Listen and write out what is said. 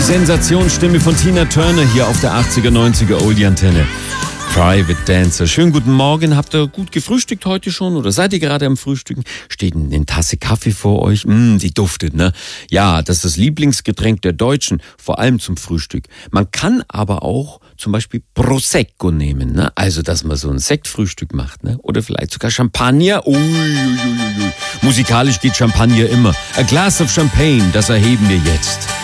Sensationsstimme von Tina Turner hier auf der 80er, 90er Oldie-Antenne. Private Dancer. Schönen guten Morgen. Habt ihr gut gefrühstückt heute schon oder seid ihr gerade am Frühstücken? Steht eine Tasse Kaffee vor euch? Die duftet, ne? Ja, das ist das Lieblingsgetränk der Deutschen, vor allem zum Frühstück. Man kann aber auch zum Beispiel Prosecco nehmen, ne? Also, dass man so ein Sektfrühstück macht, ne? Oder vielleicht sogar Champagner. Musikalisch geht Champagner immer. A glass of champagne, das erheben wir jetzt.